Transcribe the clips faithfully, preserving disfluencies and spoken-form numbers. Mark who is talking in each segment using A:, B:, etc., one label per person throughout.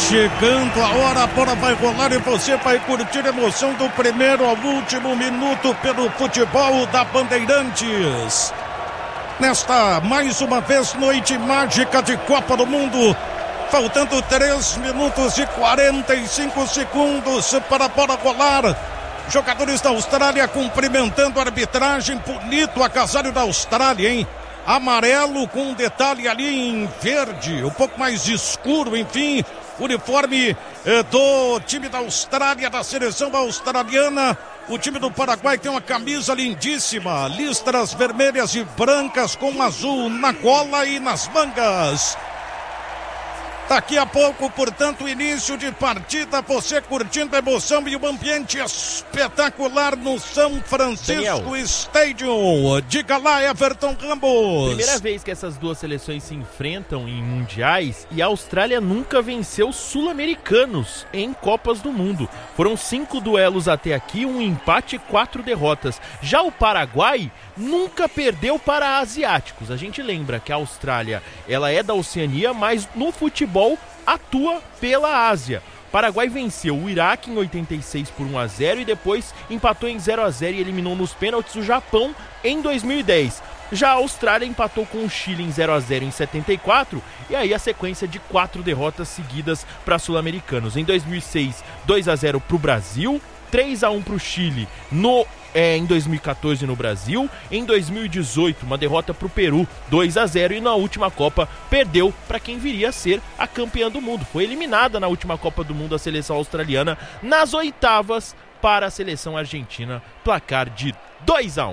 A: chegando a hora, a bola vai rolar e você vai curtir a emoção do primeiro ao último minuto pelo futebol da Bandeirantes. Nesta, mais uma vez, noite mágica de Copa do Mundo. Faltando três minutos e quarenta e cinco segundos para a bola rolar. Jogadores da Austrália cumprimentando a arbitragem. Bonito agasalho da Austrália, hein? Amarelo com um detalhe ali em verde, um pouco mais escuro, enfim. Uniforme eh, do time da Austrália, da seleção australiana. O time do Paraguai tem uma camisa lindíssima, listras vermelhas e brancas com azul na gola e nas mangas. Daqui a pouco, portanto, início de partida, você curtindo a emoção e o ambiente espetacular no São Francisco Daniel. Stadium. Diga lá, Everton Ramos.
B: Primeira vez que essas duas seleções se enfrentam em mundiais e a Austrália nunca venceu sul-americanos em Copas do Mundo. Foram cinco duelos até aqui, um empate e quatro derrotas. Já o Paraguai nunca perdeu para asiáticos. A gente lembra que a Austrália ela é da Oceania, mas no futebol atua pela Ásia. O Paraguai venceu o Iraque em oitenta e seis por um a zero e depois empatou em zero a zero e eliminou nos pênaltis o Japão em dois mil e dez. Já a Austrália empatou com o Chile em zero a zero em setenta e quatro e aí a sequência de quatro derrotas seguidas para sul-americanos. Em dois mil e seis, dois a zero para o Brasil, três a um para o Chile no É, em dois mil e catorze no Brasil, em dois mil e dezoito uma derrota para o Peru, dois a zero, e na última Copa perdeu para quem viria a ser a campeã do mundo. Foi eliminada na última Copa do Mundo a seleção australiana nas oitavas para a seleção argentina, placar de dois a um.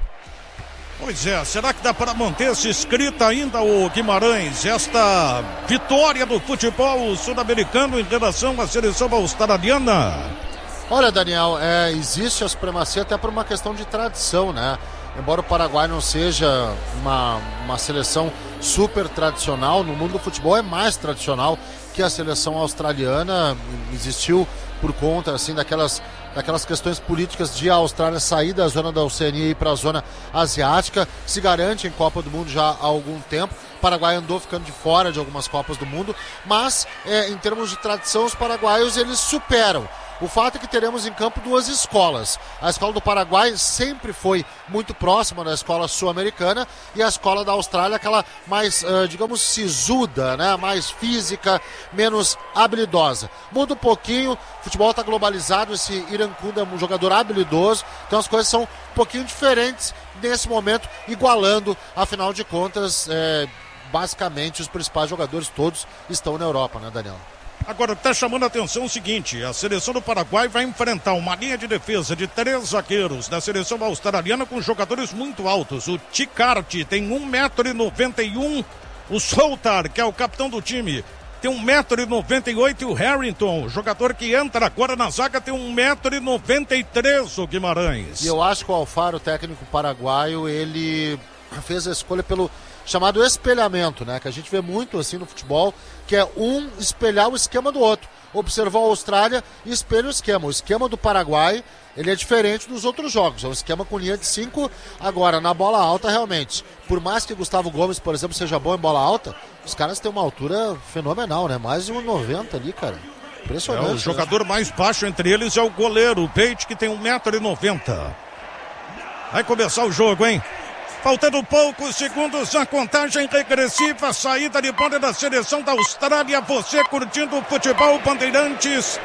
A: Pois é, será que dá para manter-se escrita ainda, o Guimarães, esta vitória do futebol sul-americano em relação à seleção australiana?
C: Olha, Daniel, é, existe a supremacia até por uma questão de tradição, né? Embora o Paraguai não seja uma, uma seleção super tradicional, no mundo do futebol é mais tradicional que a seleção australiana. Existiu por conta, assim, daquelas, daquelas questões políticas de a Austrália sair da zona da Oceania e ir para a zona asiática. Se garante em Copa do Mundo já há algum tempo. O Paraguai andou ficando de fora de algumas Copas do Mundo, mas é, em termos de tradição, os paraguaios eles superam. O fato é que teremos em campo duas escolas. A escola do Paraguai sempre foi muito próxima da escola sul-americana e a escola da Austrália, aquela mais, uh, digamos, sisuda, né? Mais física, menos habilidosa. Muda um pouquinho, o futebol está globalizado, esse Irankunda é um jogador habilidoso, então as coisas são um pouquinho diferentes nesse momento, igualando, afinal de contas, é, basicamente os principais jogadores todos estão na Europa, né, Daniel?
A: Agora, está chamando a atenção o seguinte, a seleção do Paraguai vai enfrentar uma linha de defesa de três zagueiros da seleção australiana com jogadores muito altos. O Ticarte tem um metro e noventa e um, o Soutar, que é o capitão do time, tem um metro e noventa e oito, e o Harrington, jogador que entra agora na zaga, tem um metro e noventa e três, o Guimarães.
C: E eu acho que o Alfaro, técnico paraguaio, ele fez a escolha pelo chamado espelhamento, né? Que a gente vê muito assim no futebol, que é um espelhar o esquema do outro. Observou a Austrália e espelha o esquema. O esquema do Paraguai, ele é diferente dos outros jogos. É um esquema com linha de cinco. Agora, na bola alta, realmente, por mais que Gustavo Gomes, por exemplo, seja bom em bola alta, os caras têm uma altura fenomenal, né? Mais de um e noventa ali, cara. Impressionante.
A: É, o jogador, né, mais baixo entre eles é o goleiro, o Peit, que tem um metro e noventa. Vai começar o jogo, hein? Faltando poucos segundos, a contagem regressiva, saída de bola da seleção da Austrália. Você curtindo o futebol Bandeirantes.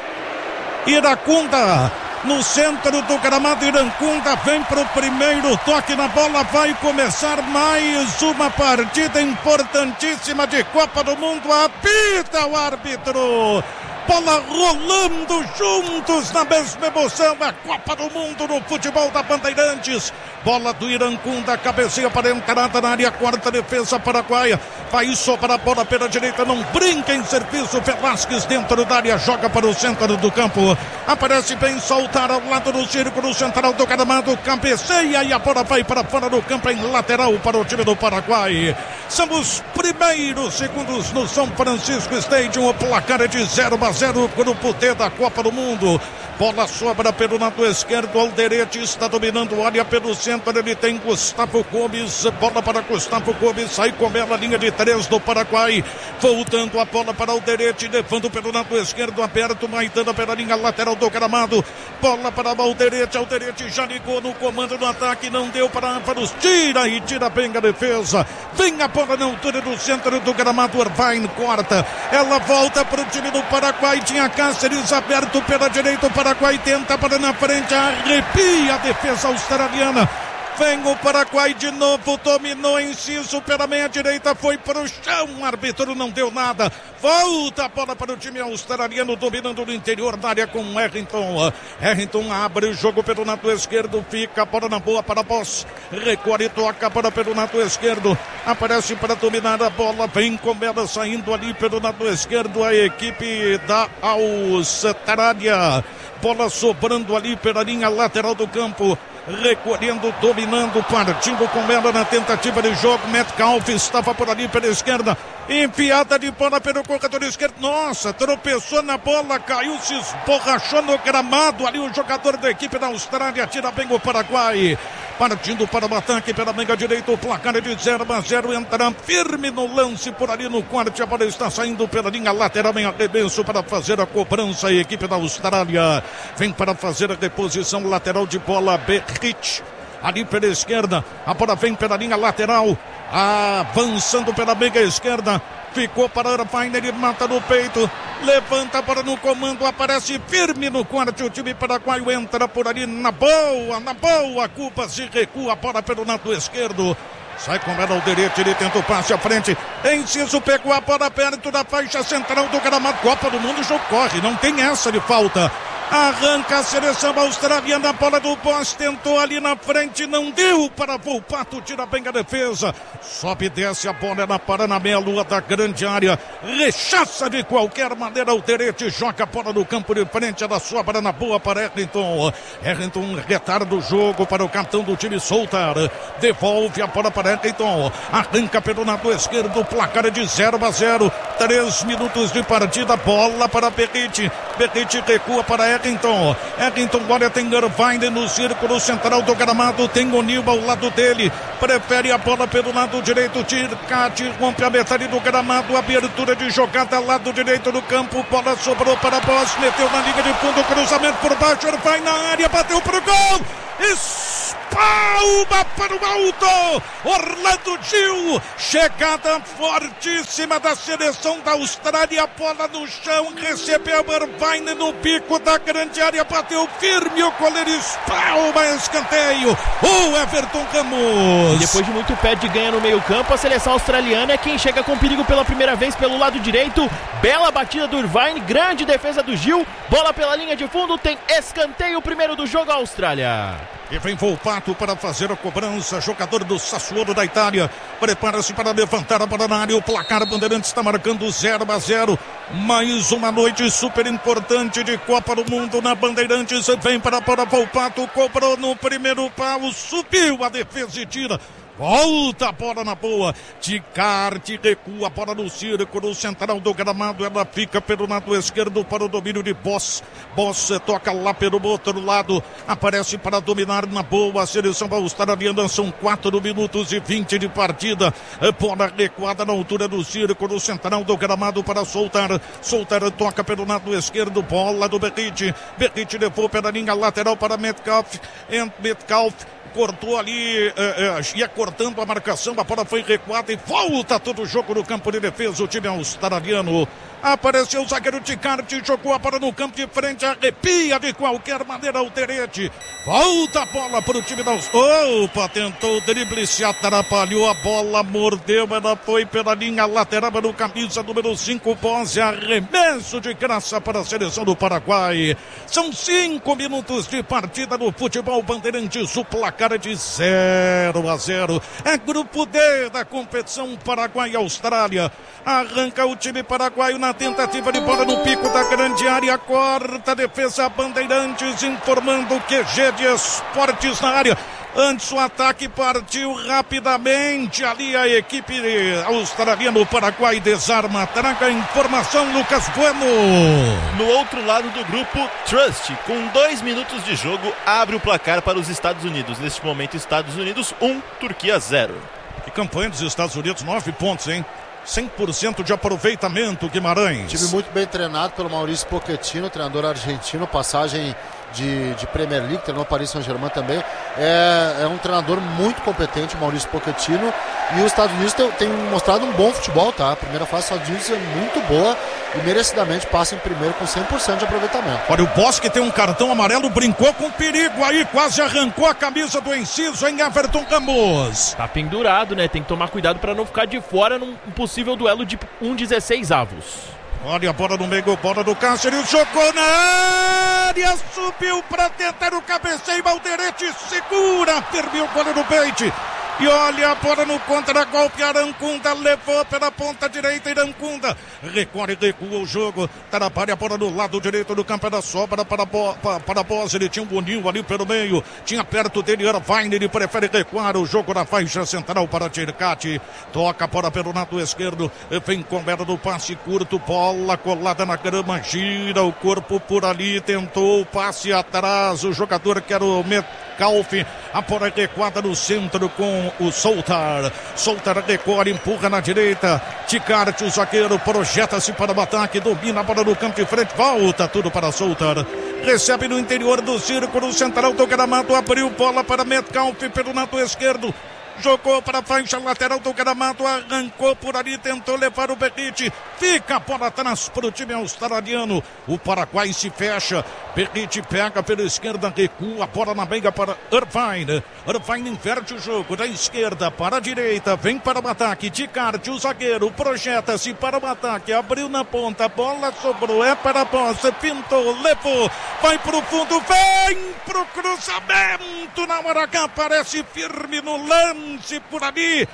A: Irankunda, no centro do gramado. Irankunda vem para o primeiro toque na bola. Vai começar mais uma partida importantíssima de Copa do Mundo. Apita o árbitro. Bola rolando juntos na mesma emoção. A Copa do Mundo no futebol da Bandeirantes. Bola do Irankunda, cabeceia para a entrada na área, quarta defesa paraguaia. Vai sobrar a bola pela direita, não brinca em serviço. Velasquez dentro da área, joga para o centro do campo. Aparece bem, soltar ao lado do círculo central do gramado. Cabeceia e a bola vai para fora do campo em lateral para o time do Paraguai. São os primeiros segundos no São Francisco Stadium. O placar é de zero a zero, grupo D da Copa do Mundo. Bola sobra pelo lado esquerdo, Alderete está dominando, olha pelo centro, ele tem Gustavo Gomes, bola para Gustavo Gomes, sai com ela, linha de três do Paraguai, voltando a bola para Alderete, levando pelo lado esquerdo, aberto, Maidana pela linha lateral do gramado, bola para Alderete, Alderete já ligou no comando do ataque, não deu para Ânfaros, tira e tira bem a defesa, vem a bola na altura do centro do gramado, Irvine corta, ela volta para o time do Paraguai, tinha Cáceres aberto pela direita, o Paraguai tenta para na frente, arrepia a defesa australiana. Vem o Paraguai de novo, dominou inciso pela meia direita, foi para o chão, o árbitro não deu nada. Volta a bola para o time australiano, dominando no interior da área com Harrington. Harrington abre o jogo pelo lado esquerdo, fica a bola na boa para Boss. Recorre e toca a bola pelo lado esquerdo, aparece para dominar a bola, vem com ela saindo ali pelo lado esquerdo a equipe da Austrália. Bola sobrando ali pela linha lateral do campo, recolhendo, dominando, partindo com ela na tentativa de jogo. Metcalf estava por ali pela esquerda, enfiada de bola pelo corredor esquerdo, nossa, tropeçou na bola, caiu, se esborrachou no gramado ali o jogador da equipe da Austrália, tira bem o Paraguai, partindo para o ataque pela manga direita, o placar é de zero a zero, entra firme no lance por ali no corte, a bola está saindo pela linha lateral em arremesso para fazer a cobrança, a equipe da Austrália vem para fazer a reposição lateral de bola, Berrich ali pela esquerda, a bola vem pela linha lateral, avançando pela manga esquerda, ficou para Irvine, ele mata no peito, levanta para no comando, aparece firme no corte, o time paraguaio entra por ali na boa, na boa, Cuba se recua, a bola pelo lado esquerdo, sai com ela o direito, ele tenta o passe à frente, Enciso pegou a bola perto da faixa central do gramado, Copa do Mundo, o jogo corre, não tem essa de falta. Arranca a seleção australiana, a bola do Boss, tentou ali na frente, não deu para Volpato, tira bem a defesa, sobe e desce a bola, ela para na meia-lua da grande área, rechaça de qualquer maneira o Terete, joga a bola no campo de frente, ela sobra na boa para Harrington, Harrington retarda o jogo para o capitão do time Soltar, devolve a bola para Harrington, arranca pelo lado esquerdo, placar é de zero a zero, três minutos de partida, bola para Berrich, Berrich recua para Harrington, Harrington agora tem Irvine no círculo central do gramado, tem o Nil ao lado dele, prefere a bola pelo lado direito, Tircati rompe a metade do gramado, abertura de jogada lado direito do campo, bola sobrou para Boss, meteu na linha de fundo, cruzamento por baixo, Irvine na área, bateu pro gol, espalma para o alto, Orlando Gil, chegada fortíssima da seleção da Austrália, bola no chão, recebeu Irvine no bico da grande área, bateu firme, o goleiro espalma, escanteio, o Everton Ramos.
B: Depois de muito pé de ganha no meio campo, a seleção australiana é quem chega com perigo pela primeira vez pelo lado direito, bela batida do Irvine, grande defesa do Gil, bola pela linha de fundo, tem escanteio, primeiro do jogo, a Austrália.
A: E vem Volpato para fazer a cobrança, jogador do Sassuolo da Itália, prepara-se para levantar a bola na área, o placar Bandeirantes está marcando zero a zero, mais uma noite super importante de Copa do Mundo na Bandeirantes, vem para a bola Volpato, cobrou no primeiro pau, subiu a defesa e tira. Volta a bola na boa, Ticarte recua a bola no círculo central do gramado, ela fica pelo lado esquerdo para o domínio de Boss, Boss toca lá pelo outro lado, aparece para dominar na boa, a seleção australiana, são quatro minutos e vinte de partida, bola recuada na altura do círculo central do gramado para Soltar, Soltar toca pelo lado esquerdo, bola do Berrich, Berrich levou pela linha lateral para Metcalf, Metcalf cortou ali, eh, eh, ia cortando a marcação, a bola foi recuada e volta todo o jogo no campo de defesa, o time australiano. Apareceu o zagueiro Ticarte, jogou a bola no campo de frente, arrepia de qualquer maneira o Terete. Volta a bola para o time da Austrália. Opa, tentou o drible, se atrapalhou, a bola mordeu, ela foi pela linha lateral no camisa número cinco, Boss, arremesso de graça para a seleção do Paraguai. São cinco minutos de partida no futebol Bandeirantes, o placar é de zero a zero. É grupo D da competição Paraguai e Austrália. Arranca o time paraguaio na tentativa de bola no pico da grande área, corta a defesa Bandeirantes, informando o Q G de Esportes na área. Antes o ataque partiu rapidamente. Ali a equipe australiana, o Paraguai desarma. Traga informação, Lucas Bueno.
D: No outro lado do grupo, Trust, com dois minutos de jogo, abre o placar para os Estados Unidos. Neste momento, Estados Unidos um, Turquia zero.
A: Que campanha dos Estados Unidos, nove pontos, hein? cem por cento de aproveitamento, Guimarães.
C: Time muito bem treinado pelo Maurício Pochettino, treinador argentino, passagem de, de Premier League, treinou Paris Saint-Germain também. É, é um treinador muito competente, Maurício Pochettino. E os Estados Unidos tem, tem mostrado um bom futebol, tá? A primeira fase dos Estados Unidos é muito boa e merecidamente passa em primeiro com cem por cento de aproveitamento.
A: Olha, o Bosque tem um cartão amarelo, brincou com perigo aí, quase arrancou a camisa do Enciso em Everton Campos.
B: Tá pendurado, né? Tem que tomar cuidado para não ficar de fora num possível duelo de um dezesseis avos.
A: Olha a bola no meio, bola do Cáceres, jogou na área, subiu para tentar o cabeceio, Valderete segura, firme o goleiro Peite. E olha a bola no contra-golpe, Arancunda levou pela ponta direita, Arancunda recorre, recua o jogo, trabalha a bola no lado direito do campo, da sobra para, para, para a Boss, ele tinha um Boninho ali pelo meio, tinha perto dele, era Vaine, ele prefere recuar o jogo na faixa central para Tircati, toca a bola pelo lado esquerdo, vem com ela do passe curto, bola colada na grama, gira o corpo por ali, tentou o passe atrás, o jogador que era o Metcalf, a bola recuada no centro com o Soltar, Soltar recorre, empurra na direita, Ticarte, o zagueiro, projeta-se para o ataque, domina a bola no campo de frente, volta tudo para Soltar, recebe no interior do círculo central do gramado, abriu bola para Metcalf pelo lado esquerdo, jogou para a faixa lateral do gramado, arrancou por ali, tentou levar o Berrite, fica a bola atrás para o time australiano, o Paraguai se fecha, Berrite pega pela esquerda, recua a bola na briga para Irvine, Irvine inverte o jogo da esquerda para a direita, vem para o ataque, Ticarte, o zagueiro, projeta-se para o ataque, abriu na ponta, a bola sobrou, é para a Bossa, pintou, levou, vai para o fundo, vem para o cruzamento, na hora que aparece firme no lance por ali,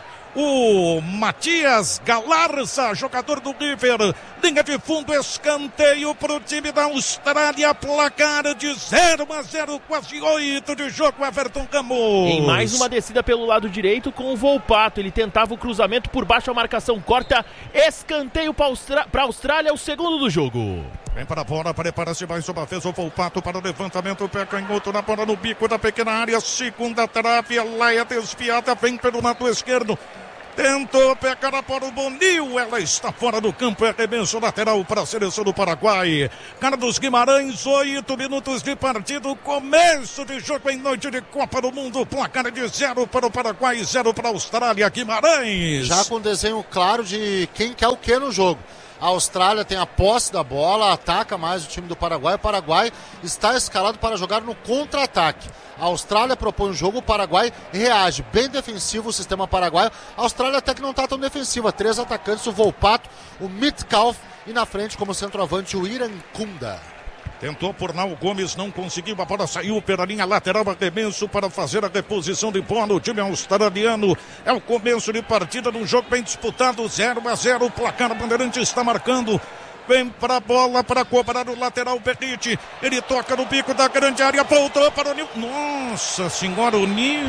A: o Matias Galarza, jogador do River, linha de fundo, escanteio para o time da Austrália, placar de zero a zero, quase oito de jogo, Everton Campos.
B: Em mais uma descida pelo lado direito com o Volpato, ele tentava o cruzamento por baixo, a marcação corta, escanteio para Austra- a Austrália, o segundo do jogo.
A: Vem para a bola, prepara-se mais uma vez o Volpato para o levantamento, pé canhoto na bola no bico da pequena área, segunda trave, ela é desviada, vem pelo lado esquerdo, tentou pegar a bola, o Bonil, ela está fora do campo, é arremesso lateral para a seleção do Paraguai. Carlos Guimarães, oito minutos de partido, começo de jogo em noite de Copa do Mundo, placar de zero para o Paraguai, zero para a Austrália. Guimarães.
C: Já com desenho claro de quem quer o que no jogo. A Austrália tem a posse da bola, ataca mais o time do Paraguai. O Paraguai está escalado para jogar no contra-ataque. A Austrália propõe o jogo, o Paraguai reage. Bem defensivo o sistema paraguaio. A Austrália até que não está tão defensiva. Três atacantes, o Volpato, o Metcalf e na frente como centroavante o Irancunda.
A: Tentou por lá o Gomes, não conseguiu, a bola saiu pela linha lateral, arremesso para fazer a reposição de bola. O time australiano é o começo de partida num jogo bem disputado, zero a zero, o placar Bandeirante está marcando. Vem para a bola para cobrar o lateral Berrite, ele toca no bico da grande área, voltou para o Nil. Nossa senhora, o Nil.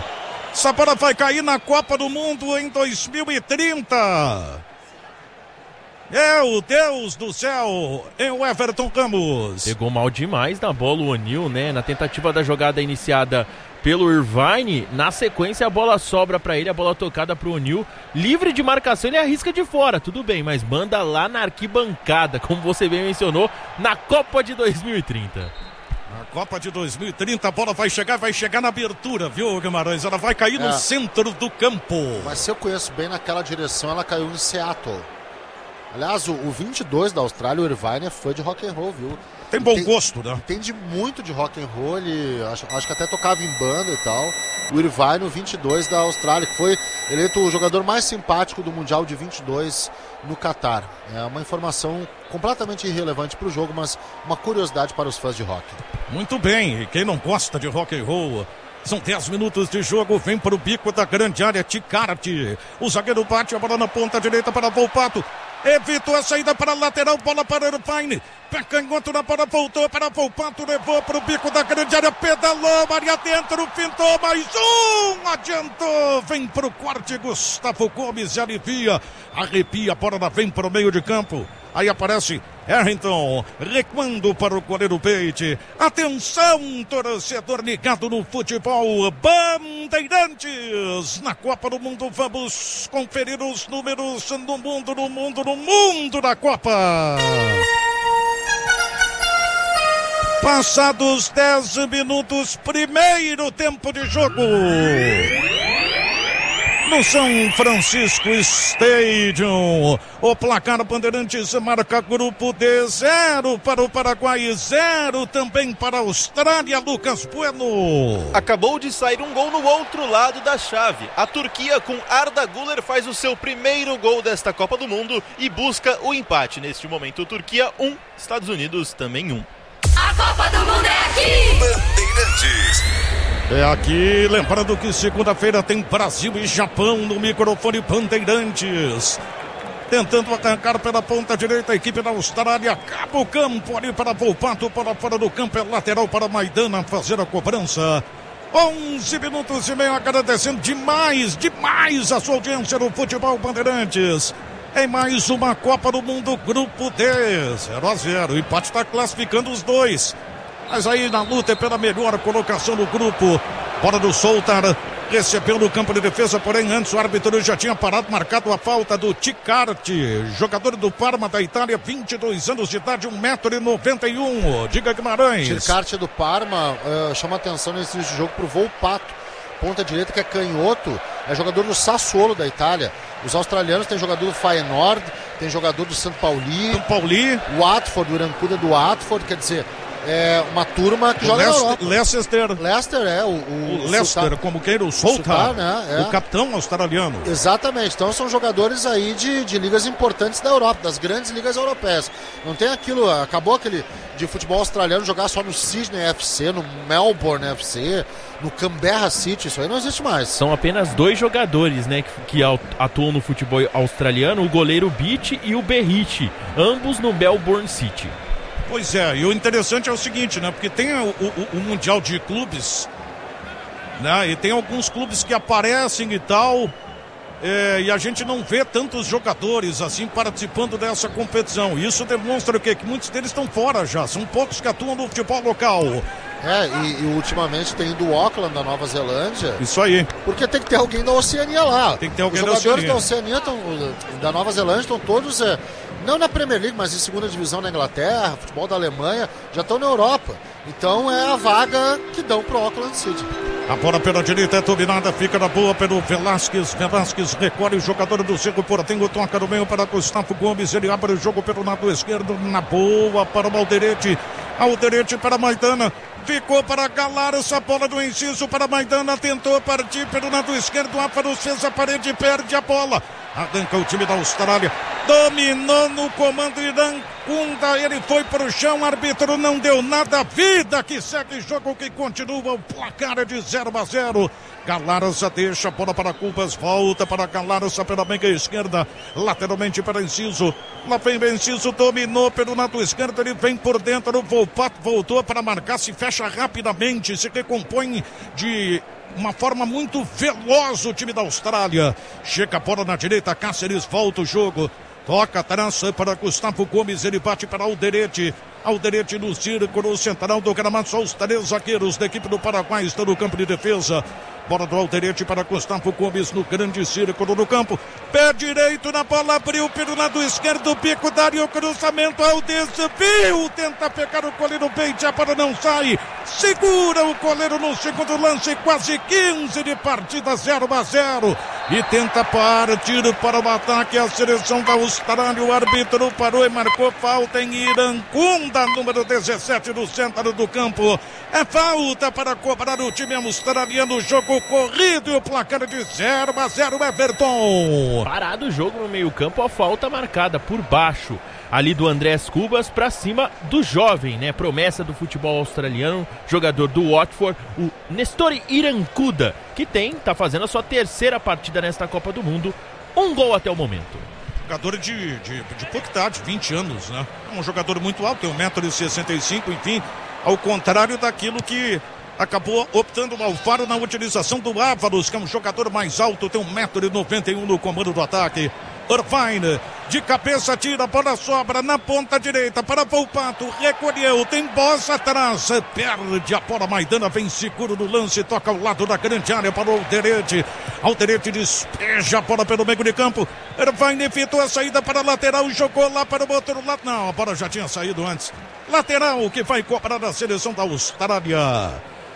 A: Essa bola vai cair na Copa do Mundo em dois mil e trinta. Meu Deus do céu, é o Everton Campos.
B: Pegou mal demais na bola o O'Neal, né? Na tentativa da jogada iniciada pelo Irvine, na sequência a bola sobra para ele, a bola tocada para o O'Neal, livre de marcação, ele arrisca de fora, tudo bem, mas manda lá na arquibancada, como você bem mencionou, na Copa de dois mil e trinta.
A: Na Copa de dois mil e trinta, a bola vai chegar, vai chegar na abertura, viu, Guimarães? Ela vai cair é. no centro do campo.
C: Mas se eu conheço bem naquela direção, ela caiu em Seattle. Aliás, o, o vinte e dois da Austrália, o Irvine, é fã de rock and roll, viu?
A: Tem bom Entende, gosto, né?
C: Entende muito de rock and roll, ele acho, acho que até tocava em banda e tal. O Irvine, o vinte e dois da Austrália, que foi eleito o jogador mais simpático do Mundial de vinte e dois no Catar. É uma informação completamente irrelevante para o jogo, mas uma curiosidade para os fãs de rock.
A: Muito bem, e quem não gosta de rock and roll... São dez minutos de jogo, vem para o bico da grande área, Ticarte. O zagueiro bate a bola na ponta direita para Volpato. Evitou a saída para a lateral, bola para o Paine. Pé canhoto na bola, voltou para Volpato, levou para o bico da grande área, pedalou, área dentro, pintou, mais um, adiantou, vem para o corte, Gustavo Gomes, alivia, arrepia, a bola vem para o meio de campo, aí aparece Harrington, recuando para o goleiro Peite. Atenção, torcedor ligado no futebol. Bandeirantes, na Copa do Mundo, vamos conferir os números no mundo, no mundo, no mundo da Copa. Passados dez minutos, primeiro tempo de jogo. No São Francisco Stadium, o placar Bandeirantes marca grupo D, zero para o Paraguai, zero também para a Austrália. Lucas Bueno.
D: Acabou de sair um gol no outro lado da chave. A Turquia, com Arda Güler, faz o seu primeiro gol desta Copa do Mundo e busca o empate. Neste momento, Turquia um, Estados Unidos também um.
E: A Copa do Mundo é aqui!
A: Bandeirantes. É aqui, lembrando que segunda-feira tem Brasil e Japão no microfone Bandeirantes. Tentando arrancar pela ponta direita a equipe da Austrália. Acaba o campo ali para Volpato, para fora do campo, é lateral para Maidana fazer a cobrança. onze minutos e meio, agradecendo demais, demais a sua audiência no Futebol Bandeirantes. Em mais uma Copa do Mundo, grupo D, zero a zero. O empate está classificando os dois. Mas aí na luta é pela melhor colocação do grupo. Bola do Soltar, recebeu no campo de defesa, porém antes o árbitro já tinha parado, marcado a falta do Ticarte, jogador do Parma da Itália, vinte e dois anos de idade, um metro e noventa e um. Diga, Guimarães.
C: Ticarte do Parma uh, chama atenção nesse jogo pro Volpato, ponta direita, que é canhoto, é jogador do Sassuolo da Itália. Os australianos têm jogador do Feyenoord, tem jogador do São Pauli,
A: São Pauli,
C: o Watford, o Irancuda do Watford, quer dizer, é uma turma que joga
A: Leicester,
C: na Europa.
A: Leicester.
C: Leicester, é. O, o,
A: o Leicester,
C: Sultan,
A: como queira, o Soltar,
C: né? É.
A: O capitão australiano.
C: Exatamente, então são jogadores aí de, de ligas importantes da Europa, das grandes ligas europeias. Não tem aquilo, acabou aquele de futebol australiano jogar só no Sydney F C, no Melbourne F C, no Canberra City, isso aí não existe mais.
B: São apenas dois jogadores, né, que, que atuam no futebol australiano, o goleiro Beach e o Berrich, ambos no Melbourne City.
A: Pois é, e o interessante é o seguinte, né? Porque tem o, o, o Mundial de Clubes, né? E tem alguns clubes que aparecem e tal, é, e a gente não vê tantos jogadores assim participando dessa competição. Isso demonstra o quê? Que muitos deles estão fora já, são poucos que atuam no futebol local.
C: É, e, e ultimamente tem do Auckland, da Nova Zelândia.
A: Isso aí.
C: Porque tem que ter alguém da Oceania lá.
A: Tem que ter alguém
C: Os
A: da
C: jogadores
A: Oceania.
C: da Oceania, tão, da Nova Zelândia, estão todos, é, não na Premier League, mas em segunda divisão na Inglaterra, futebol da Alemanha, já estão na Europa. Então é a vaga que dão pro Auckland City.
A: A bola pela direita é dominada, fica na boa pelo Velasquez. Velasquez recolhe o jogador do Cerro Portenho, toca no meio para Gustavo Gomes. Ele abre o jogo pelo lado esquerdo, na boa para o Alderete. Alderete para Maidana. Ficou para Galar essa bola do inciso para Maidana. Tentou partir pelo lado esquerdo. Áfaros fez a parede, perde a bola. Arranca o time da Austrália. Dominou no comando Irancunda. Ele foi para o chão. Árbitro não deu nada. Vida que segue jogo, que continua. O placar é de zero a zero. Galarza deixa a bola para Cubas. Volta para Galarza pela meia esquerda. Lateralmente para Inciso. Lá vem Inciso. Dominou pelo lado esquerdo. Ele vem por dentro. O Volpato voltou para marcar. Se fecha rapidamente. Se recompõe de uma forma muito veloz o time da Austrália. Chega a bola na direita, Cáceres volta o jogo. Toca, traça para Gustavo Gomes, ele bate para Alderete. Alderete no círculo central do gramado, só os três zagueiros da equipe do Paraguai estão no campo de defesa. Bola do Alderete para Gustavo Gomes no grande círculo do campo. Pé direito na bola, abriu pelo lado esquerdo, bico da área, o cruzamento ao desvio. Tenta pegar o goleiro Peite, a bola não sai. Segura o goleiro no segundo lance, quase quinze de partida, zero a zero. E tenta partir para o ataque a seleção da Austrália. O árbitro parou e marcou falta em Irancunda, número dezessete do centro do campo. É falta para cobrar o time australiano. Jogo corrido e o placar de zero a zero, Everton.
B: Parado o jogo no meio campo, a falta marcada por baixo ali do Andrés Cubas para cima do jovem, né? Promessa do futebol australiano, jogador do Watford, o Nestor Irancunda, que tem, tá fazendo a sua terceira partida nesta Copa do Mundo, um gol até o momento.
A: Jogador de, de, de pouca idade, vinte anos, né? É um jogador muito alto, tem um metro e sessenta e cinco, enfim, ao contrário daquilo que acabou optando o Alfaro na utilização do Ávaros, que é um jogador mais alto, tem um metro e noventa e um no comando do ataque. Irvine, de cabeça, tira, a bola sobra na ponta direita para Volpato, recolheu, tem boss atrás, perde a bola, Maidana vem seguro no lance, toca ao lado da grande área para o Alderete, Alderete despeja a bola pelo meio de campo, Irvine evitou a saída para a lateral, jogou lá para o outro lado, não, a bola já tinha saído antes, lateral que vai cobrar a seleção da Austrália.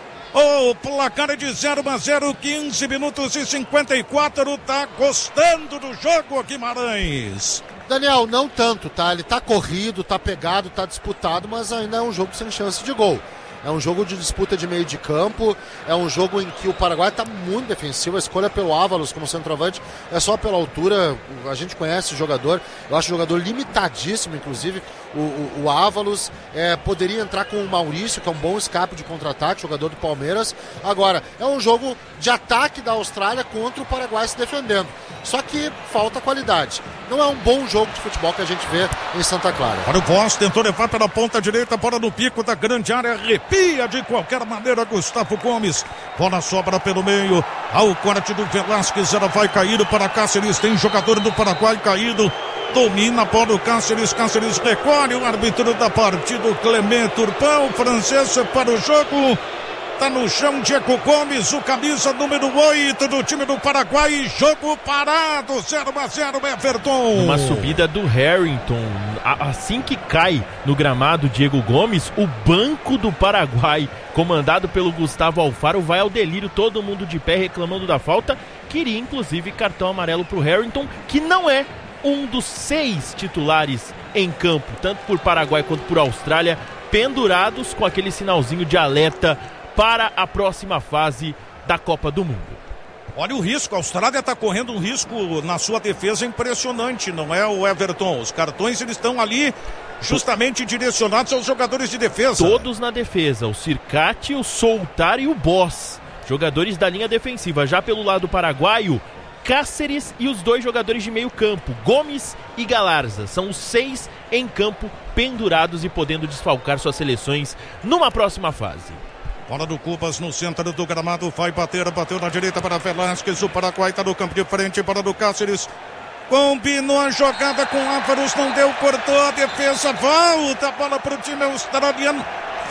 A: O placar é de zero a zero, quinze minutos e cinquenta e quatro. Tá gostando do jogo, Guimarães?
C: Daniel, não tanto, tá? Ele tá corrido, tá pegado, tá disputado, mas ainda é um jogo sem chance de gol. É um jogo de disputa de meio de campo, é um jogo em que o Paraguai está muito defensivo, a escolha pelo Ávalos como centroavante é só pela altura, a gente conhece o jogador, eu acho o jogador limitadíssimo, inclusive, o, o, o Ávalos é, poderia entrar com o Maurício, que é um bom escape de contra-ataque, jogador do Palmeiras. Agora, é um jogo de ataque da Austrália contra o Paraguai se defendendo, só que falta qualidade. Não é um bom jogo de futebol que a gente vê em Santa Clara.
A: Para o Voz, tentou levar pela ponta direita, bola no pico da grande área, arrepia de qualquer maneira Gustavo Gomes. Bola sobra pelo meio, ao corte do Velasquez, ela vai cair para Cáceres, tem jogador do Paraguai caído. Domina a bola o Cáceres, Cáceres recolhe o árbitro da partida, o Clemente Turpão, francês para o jogo. Tá no chão, Diego Gomes, o camisa número oito do time do Paraguai. Jogo parado, zero a zero, Everton.
B: Uma subida do Harrington. Assim que cai no gramado Diego Gomes, o banco do Paraguai, comandado pelo Gustavo Alfaro, vai ao delírio. Todo mundo de pé reclamando da falta. Queria, inclusive, cartão amarelo pro Harrington, que não é um dos seis titulares em campo, tanto por Paraguai quanto por Austrália, pendurados com aquele sinalzinho de alerta para a próxima fase da Copa do Mundo.
A: Olha o risco, a Austrália está correndo um risco na sua defesa impressionante, não é, o Everton? Os cartões eles estão ali justamente direcionados aos jogadores de defesa.
B: Todos na defesa, o Circati, o Soltar e o Boss, jogadores da linha defensiva. Já pelo lado paraguaio, Cáceres e os dois jogadores de meio campo, Gomes e Galarza. São os seis em campo, pendurados e podendo desfalcar suas seleções numa próxima fase.
A: Bola do Cubas no centro do gramado, vai bater, bateu na direita para Velasquez, o Paraguai está no campo de frente, bola do Cáceres, combinou a jogada com Ávaros, não deu, cortou a defesa, volta a bola para o time australiano,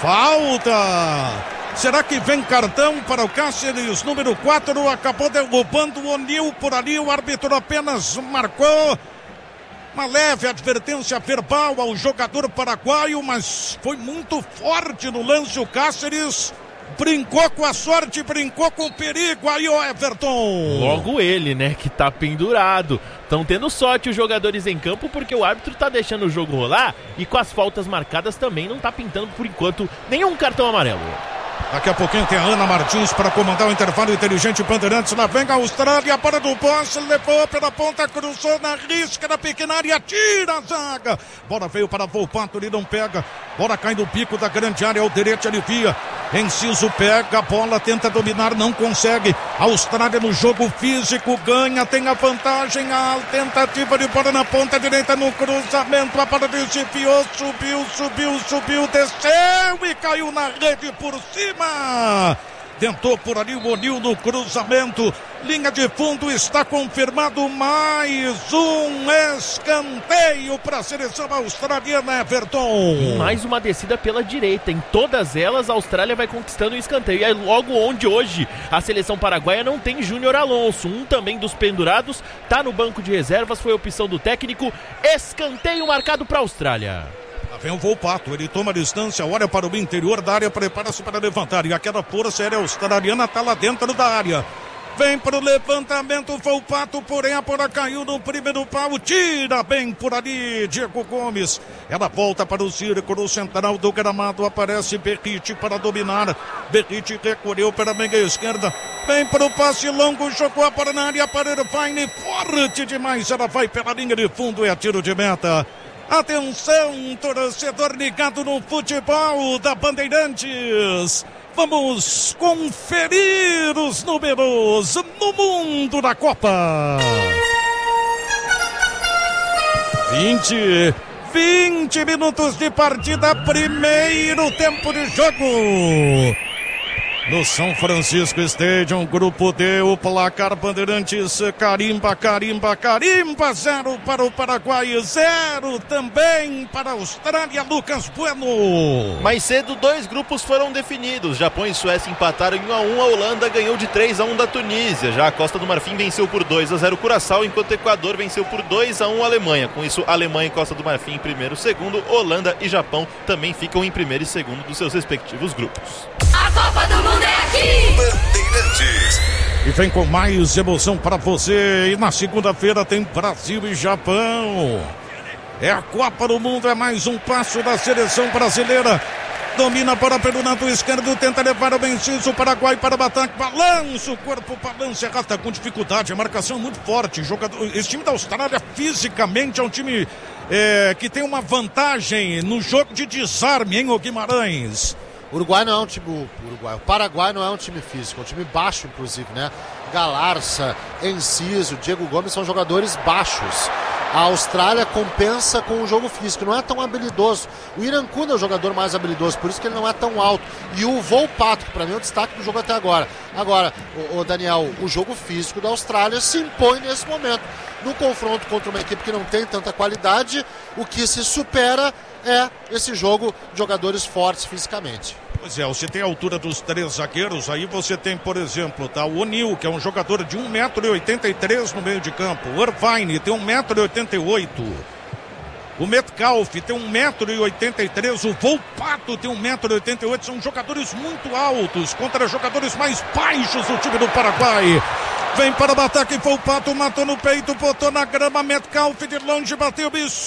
A: falta, será que vem cartão para o Cáceres, número quatro, acabou derrubando o O'Neill por ali, o árbitro apenas marcou uma leve advertência verbal ao jogador paraguaio, mas foi muito forte no lance o Cáceres. Brincou com a sorte, brincou com o perigo aí o Everton.
B: Logo ele, né, que tá pendurado. Estão tendo sorte os jogadores em campo porque o árbitro tá deixando o jogo rolar e com as faltas marcadas também não tá pintando por enquanto nenhum cartão amarelo.
A: Daqui a pouquinho tem a Ana Martins para comandar o intervalo inteligente Bandeirantes. Lá vem a Austrália, para do Boss, levou pela ponta, cruzou na risca da pequena área, tira a zaga. Bola veio para Volpato, ele não pega. Bola cai no pico da grande área, o direito alivia. Enciso pega a bola, tenta dominar, não consegue. A Austrália no jogo físico ganha, tem a vantagem. A tentativa de bola na ponta direita no cruzamento. A bola desviou, subiu, subiu, subiu, desceu e caiu na rede por cima. Tentou por ali o O'Neill no cruzamento. Linha de fundo, está confirmado mais um escanteio para a seleção australiana, Everton.
B: Mais uma descida pela direita. Em todas elas, a Austrália vai conquistando o escanteio. E é logo onde hoje a seleção paraguaia não tem Júnior Alonso. Um também dos pendurados, está no banco de reservas, foi a opção do técnico. Escanteio marcado para a Austrália.
A: Vem o Volpato, ele toma a distância, olha para o interior da área, prepara-se para levantar. E aquela força aérea australiana está lá dentro da área. Vem para o levantamento, Volpato, porém a bola caiu no primeiro pau, tira bem por ali, Diego Gomes. Ela volta para o círculo central do gramado, aparece Berrite para dominar. Berrite recolheu para a meia esquerda, vem para o passe longo, jogou a bola na área para Irvine, forte demais, ela vai pela linha de fundo, é tiro de meta. Atenção, torcedor ligado no futebol da Bandeirantes. Vamos conferir os números no mundo da Copa. vinte, vinte minutos de partida, primeiro tempo de jogo. No São Francisco Stadium, grupo D, o placar Bandeirantes, carimba, carimba, carimba, zero para o Paraguai, zero também para a Austrália, Lucas Bueno.
D: Mais cedo, dois grupos foram definidos. Japão e Suécia empataram em um a um, a Holanda ganhou de três a um da Tunísia. Já a Costa do Marfim venceu por dois a zero o Curaçao, enquanto o Equador venceu por dois a um a Alemanha. Com isso, Alemanha e Costa do Marfim em primeiro e segundo, Holanda e Japão também ficam em primeiro e segundo dos seus respectivos grupos.
E: A Copa do Mundo é aqui!
A: Bandeirantes. E vem com mais emoção para você. E na segunda-feira tem Brasil e Japão. É a Copa do Mundo, é mais um passo da seleção brasileira. Domina para pelo lado esquerdo, tenta levar o Benciso, o Paraguai para o ataque, balança o corpo, balança, errata com dificuldade, a marcação é muito forte. Jogador, esse time da Austrália fisicamente é um time é, que tem uma vantagem no jogo de desarme, hein, ô Guimarães?
C: O Uruguai não é um time. Uruguai, o Paraguai não é um time físico, é um time baixo, inclusive, né? Galarça, Enciso, Diego Gomes são jogadores baixos. A Austrália compensa com o jogo físico, não é tão habilidoso. O Irankunda é o jogador mais habilidoso, por isso que ele não é tão alto. E o Volpato, que para mim é o destaque do jogo até agora. Agora, o, o Daniel, o jogo físico da Austrália se impõe nesse momento. No confronto contra uma equipe que não tem tanta qualidade, o que se supera é esse jogo de jogadores fortes fisicamente.
A: Pois é, você tem a altura dos três zagueiros, aí você tem, por exemplo, tá, o O'Neal, que é um jogador de um metro e oitenta e três no meio de campo. O Irvine tem um metro e oitenta e oito. O Metcalf tem um metro e oitenta e três. O Volpato tem um metro e oitenta e oito. São jogadores muito altos contra jogadores mais baixos do time do Paraguai. Vem para o ataque, Volpato matou no peito, botou na grama, Metcalf de longe, bateu,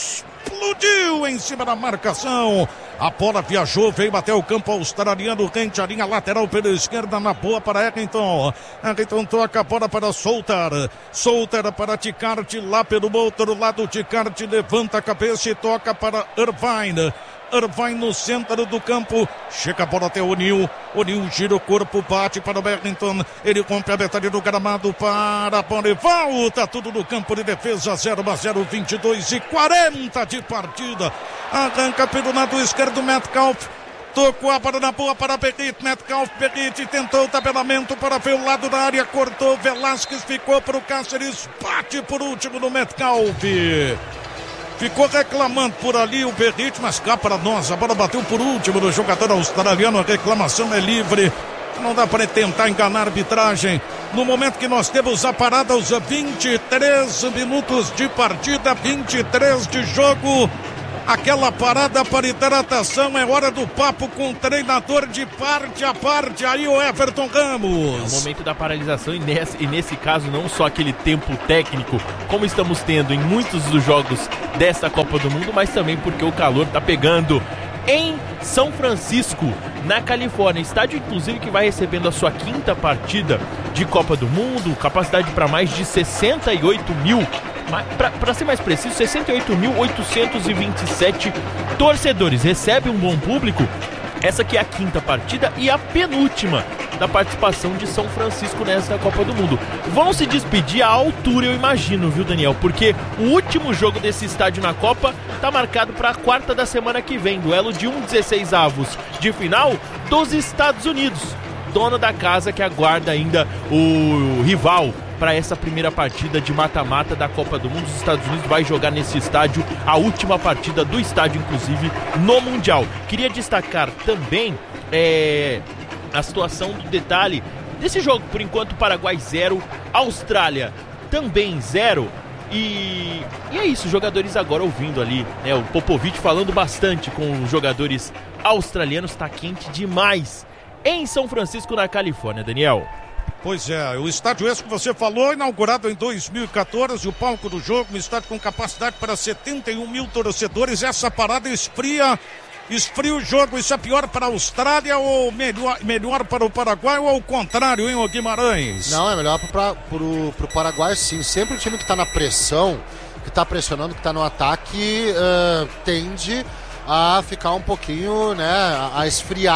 A: explodiu em cima da marcação. A bola viajou, veio até o campo australiano, rente a linha lateral pela esquerda, na boa para Harrington. Harrington toca a bola para Soltar. Soltar para Ticarte, lá pelo outro lado, Ticarte levanta a cabeça e toca para Irvine. Irvine no centro do campo, chega a bola até o O'Neal. O'Neal gira o corpo, bate para o Harrington. Ele rompe a metade do gramado para a bola e volta tudo no campo de defesa. Zero a zero, vinte e dois e quarenta de partida. Arranca pelo lado esquerdo, Metcalf. Tocou a bola na boa para Perrit. Metcalf, Perrit tentou o tabelamento para ver o lado da área, cortou. Velasquez ficou para o Cáceres, bate por último no Metcalf. Ficou reclamando por ali o Perrit, mas cá para nós, a bola bateu por último no jogador australiano, a reclamação é livre. Não dá para tentar enganar a arbitragem. No momento que nós temos a parada, os vinte e três minutos de partida, vinte e três de jogo. Aquela parada para hidratação, é hora do papo com o treinador de parte a parte, aí o Everton Ramos.
B: É o momento da paralisação e nesse, e nesse caso não só aquele tempo técnico, como estamos tendo em muitos dos jogos desta Copa do Mundo, mas também porque o calor está pegando. Em São Francisco, na Califórnia, estádio inclusive que vai recebendo a sua quinta partida de Copa do Mundo, capacidade para mais de sessenta e oito mil, para ser mais preciso, sessenta e oito mil oitocentos e vinte e sete torcedores. Recebe um bom público. Essa aqui é a quinta partida e a penúltima da participação de São Francisco nessa Copa do Mundo. Vão se despedir à altura, eu imagino, viu, Daniel? Porque o último jogo desse estádio na Copa está marcado para a quarta da semana que vem. Duelo de um dezesseis avos de final dos Estados Unidos. Dona da casa que aguarda ainda o rival para essa primeira partida de mata-mata da Copa do Mundo. Os Estados Unidos vai jogar nesse estádio a última partida do estádio, inclusive, no Mundial. Queria destacar também é, a situação do detalhe desse jogo. Por enquanto, Paraguai zero, Austrália também zero. E, e é isso, jogadores agora ouvindo ali, né, o Popovic falando bastante com os jogadores australianos. Está quente demais em São Francisco, na Califórnia, Daniel.
A: Pois é, o estádio esse que você falou, inaugurado em dois mil e quatorze, o palco do jogo, um estádio com capacidade para setenta e um mil torcedores. Essa parada esfria, esfria o jogo. Isso é pior para a Austrália ou melhor, melhor para o Paraguai ou ao contrário, hein, ô Guimarães?
C: Não, é melhor para o Paraguai, sim. Sempre o time que está na pressão, que está pressionando, que está no ataque, uh, tende a ficar um pouquinho, né, a esfriar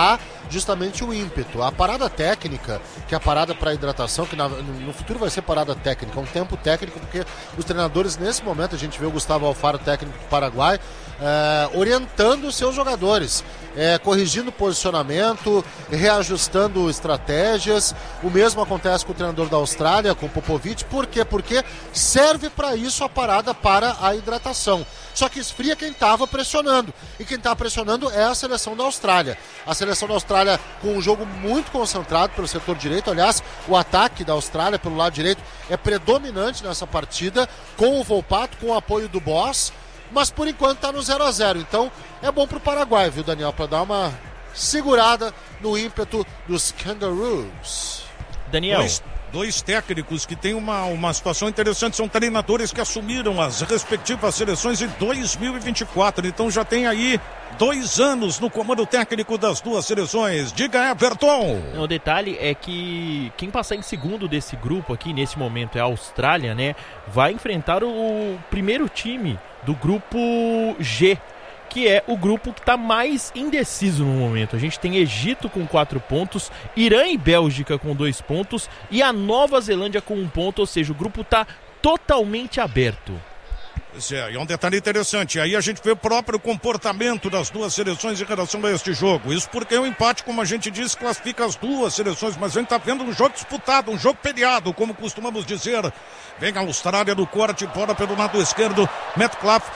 C: justamente o ímpeto. A parada técnica, que é a parada para hidratação, que na, no futuro vai ser parada técnica, um tempo técnico, porque os treinadores, nesse momento, a gente vê o Gustavo Alfaro, técnico do Paraguai, é, orientando os seus jogadores, é, corrigindo posicionamento, reajustando estratégias. O mesmo acontece com o treinador da Austrália, com o Popovic. Por quê? Porque serve para isso a parada para a hidratação. Só que esfria quem estava pressionando. E quem está pressionando é a seleção da Austrália. A seleção da Austrália com um jogo muito concentrado pelo setor direito. Aliás, o ataque da Austrália pelo lado direito é predominante nessa partida, com o Volpato, com o apoio do Boss. Mas por enquanto está no zero a zero. Então é bom para o Paraguai, viu, Daniel? Para dar uma segurada no ímpeto dos Kangaroos.
B: Daniel.
A: Dois, dois técnicos que têm uma, uma situação interessante, são treinadores que assumiram as respectivas seleções em dois mil e vinte e quatro, então já tem aí dois anos no comando técnico das duas seleções. Diga, Everton.
B: O detalhe é que quem passar em segundo desse grupo aqui, nesse momento, é a Austrália, né? Vai enfrentar o primeiro time do grupo G, que é o grupo que está mais indeciso no momento. A gente tem Egito com quatro pontos, Irã e Bélgica com dois pontos e a Nova Zelândia com um ponto, ou seja, o grupo está totalmente aberto.
A: É, é um detalhe interessante. Aí a gente vê o próprio comportamento das duas seleções em relação a este jogo. Isso porque o empate, como a gente disse, classifica as duas seleções, mas a gente está vendo um jogo disputado, um jogo peleado, como costumamos dizer. Vem a Austrália no corte, fora pelo lado esquerdo, Metcalf.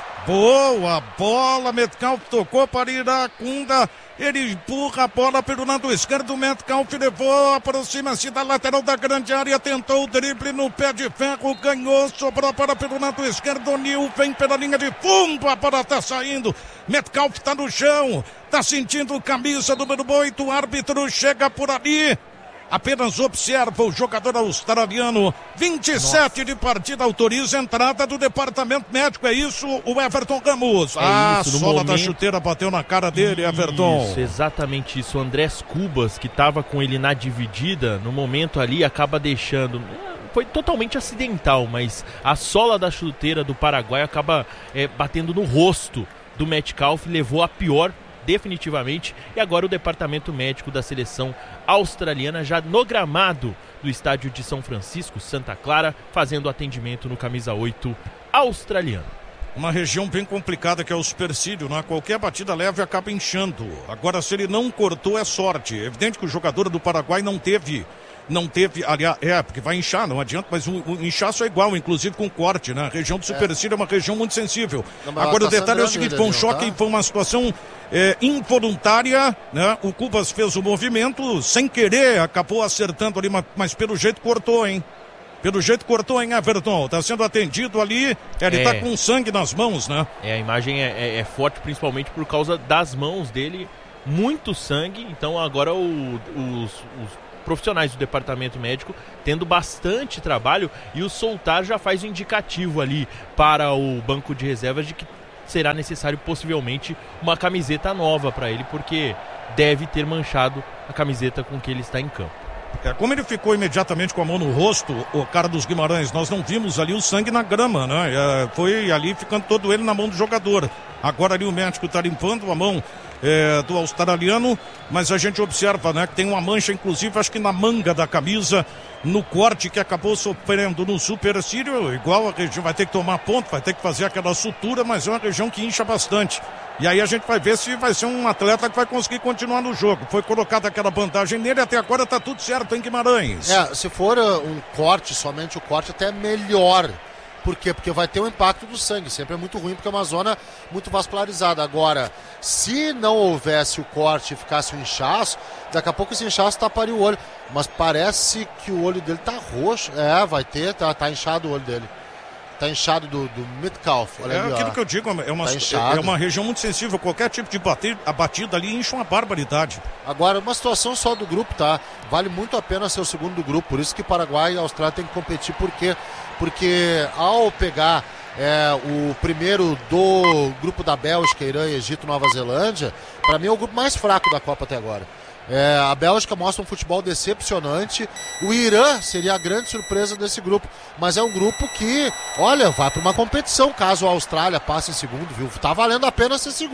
A: Boa bola, Metcalf tocou para Iracunda, ele empurra a bola pelo lado esquerdo, Metcalf levou, aproxima-se da lateral da grande área, tentou o drible no pé de ferro, ganhou, sobrou a bola pelo lado esquerdo, Nil vem pela linha de fundo, a bola está saindo, Metcalf está no chão, está sentindo camisa número oito, o árbitro chega por ali. Apenas observa o jogador australiano. vinte e sete Nossa. De partida, autoriza a entrada do departamento médico. É isso, o Everton Ramos.
B: É
A: ah,
B: isso,
A: a sola
B: momento...
A: da chuteira bateu na cara dele, Everton.
B: Isso, exatamente isso. O Andrés Cubas, que estava com ele na dividida, no momento ali acaba deixando... Foi totalmente acidental, mas a sola da chuteira do Paraguai acaba é, batendo no rosto do Metcalf, levou a pior definitivamente, e agora o departamento médico da seleção australiana já no gramado do estádio de São Francisco, Santa Clara, fazendo atendimento no camisa oito australiano.
A: Uma região bem complicada que é o supercílio, né? Qualquer batida leve acaba inchando. Agora, se ele não cortou, é sorte. É evidente que o jogador do Paraguai não teve não teve, aliás, é, porque vai inchar, não adianta, mas o, o inchaço é igual, inclusive com corte, né? A região do supercílio é, é uma região muito sensível. Não, agora tá o detalhe é o seguinte, foi um choque, tá? Foi uma situação é, involuntária, né? O Cubas fez o movimento, sem querer, acabou acertando ali, mas, mas pelo jeito cortou, hein? Pelo jeito cortou, hein, Everton? Tá sendo atendido ali, ele é, tá com sangue nas mãos, né?
B: É, a imagem é, é, é forte, principalmente por causa das mãos dele, muito sangue, então agora o, os... os profissionais do departamento médico tendo bastante trabalho, e o Soltar já faz o indicativo ali para o banco de reservas de que será necessário possivelmente uma camiseta nova para ele, porque deve ter manchado a camiseta com que ele está em campo.
A: É, como ele ficou imediatamente com a mão no rosto, o cara dos Guimarães, nós não vimos ali o sangue na grama, né? É, foi ali ficando todo ele na mão do jogador. Agora ali o médico está limpando a mão é, do australiano, mas a gente observa, né, que tem uma mancha, inclusive, acho que na manga da camisa, no corte que acabou sofrendo no supercílio, igual a região vai ter que tomar ponto, vai ter que fazer aquela sutura, mas é uma região que incha bastante. E aí a gente vai ver se vai ser um atleta que vai conseguir continuar no jogo. Foi colocada aquela bandagem nele, até agora tá tudo certo em Guimarães.
C: É, se for um corte, somente o corte, até é melhor. Por quê? Porque vai ter o impacto do sangue. Sempre é muito ruim, porque é uma zona muito vascularizada. Agora, se não houvesse o corte e ficasse um inchaço, daqui a pouco esse inchaço taparia o olho. Mas parece que o olho dele tá roxo. É, vai ter, tá, tá inchado o olho dele. Tá inchado do, do Metcalf. Olha
A: é
C: ali,
A: aquilo
C: ó.
A: que eu digo, é uma,
C: tá
A: é uma região muito sensível. Qualquer tipo de bater, a batida ali incha uma barbaridade.
C: Agora, uma situação só do grupo, tá? Vale muito a pena ser o segundo do grupo. Por isso que Paraguai e Austrália tem que competir. Por quê? Porque ao pegar é, o primeiro do grupo da Bélgica, Irã, Egito, Nova Zelândia, para mim é o grupo mais fraco da Copa até agora. É, a Bélgica mostra um futebol decepcionante. O Irã seria a grande surpresa desse grupo, mas é um grupo que, olha, vai para uma competição caso a Austrália passe em segundo, viu? Tá valendo a pena ser segundo.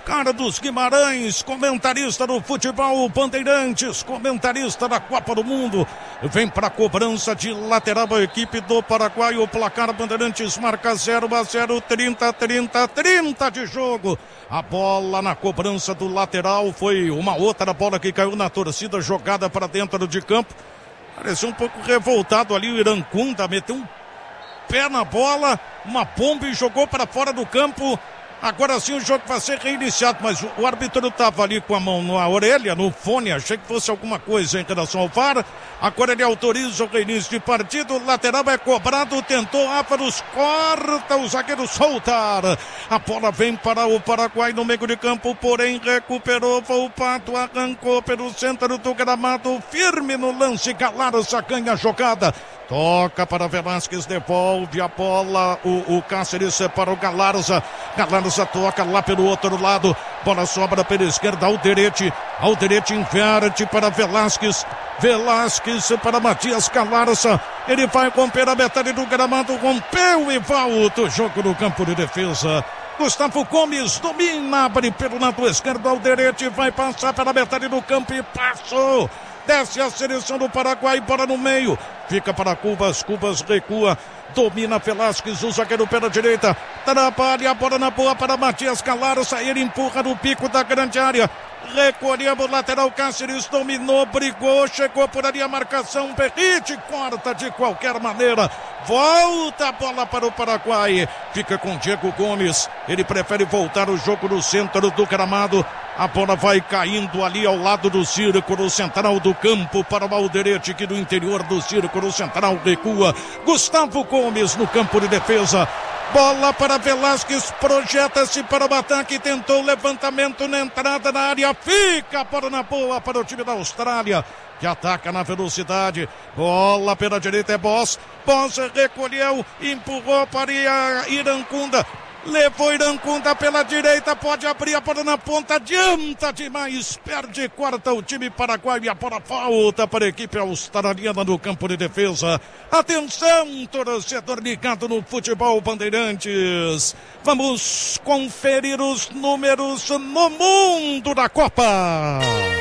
A: Carlos Guimarães, comentarista do futebol Bandeirantes, comentarista da Copa do Mundo, vem para a cobrança de lateral a equipe do Paraguai. O placar Bandeirantes marca zero a zero, trinta, trinta, trinta de jogo. A bola na cobrança do lateral foi uma outra bola que caiu na torcida, jogada para dentro de campo. Pareceu um pouco revoltado ali o Irancunda, meteu um pé na bola, uma bomba e jogou para fora do campo. Agora sim o jogo vai ser reiniciado, mas o, o árbitro estava ali com a mão na orelha, no fone, achei que fosse alguma coisa em relação ao V A R. Agora ele autoriza o reinício de partido, o lateral é cobrado, tentou Ávaros, corta, o zagueiro soltar. A bola vem para o Paraguai no meio de campo, porém recuperou, Volpato arrancou pelo centro do gramado, firme no lance, Galarza ganha a jogada. Toca para Velasquez, devolve a bola, o, o Cáceres para o Galarza, Galarza toca lá pelo outro lado, bola sobra pela esquerda, Alderete, Alderete inverte para Velasquez, Velasquez para Matias Galarza, ele vai romper a metade do gramado, rompeu e volta o jogo no campo de defesa. Gustavo Gomes domina, abre pelo lado esquerdo, Alderete vai passar pela metade do campo e passou. Desce a seleção do Paraguai, bola no meio, fica para Cubas, Cubas recua, domina Velasquez, o zagueiro pela direita, trabalha a bola na boa para Matias Galarza, ele empurra no pico da grande área, recolhemos o lateral, Cáceres dominou, brigou, chegou por ali a marcação, Perrite corta de qualquer maneira, volta a bola para o Paraguai, fica com Diego Gomes, ele prefere voltar o jogo no centro do gramado, a bola vai caindo ali ao lado do círculo central do campo para o Alderete, que do interior do círculo central recua, Gustavo Gomes no campo de defesa, bola para Velasquez, projeta-se para o ataque, tentou o levantamento na entrada na área, fica a bola na boa para o time da Austrália, que ataca na velocidade, bola pela direita é Boss, Boss recolheu, empurrou para Irancunda, levou Irancunda pela direita, pode abrir a bola na ponta, adianta demais, perde, corta o time paraguaio e a bola volta para a equipe australiana no campo de defesa. Atenção, torcedor ligado no futebol Bandeirantes, vamos conferir os números no mundo da Copa.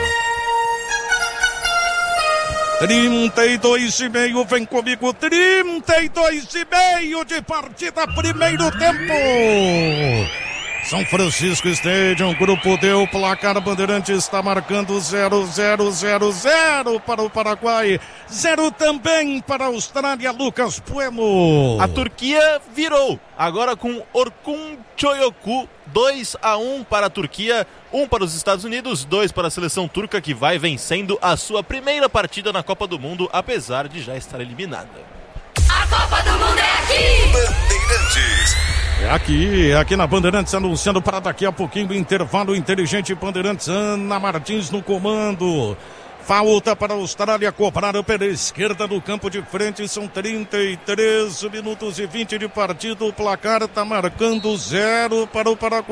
A: trinta e dois e meio, vem comigo, trinta e dois e meio de partida, primeiro tempo. São Francisco Stadium, Grupo D, o placar Bandeirantes está marcando zero, zero, zero, zero para o Paraguai, zero também para a Austrália, Lucas Bueno.
D: A Turquia virou, agora com Orkun Çoyoku, dois a um para a Turquia, um para os Estados Unidos, dois para a seleção turca, que vai vencendo a sua primeira partida na Copa do Mundo, apesar de já estar eliminada.
E: A Copa do Mundo é aqui!
A: Bandeirantes. É aqui, é aqui na Bandeirantes, anunciando para daqui a pouquinho o intervalo inteligente Bandeirantes, Ana Martins no comando. Falta para a Austrália, cobrada pela esquerda do campo de frente, são trinta e três minutos e vinte de partida, o placar está marcando zero para o Paraguai.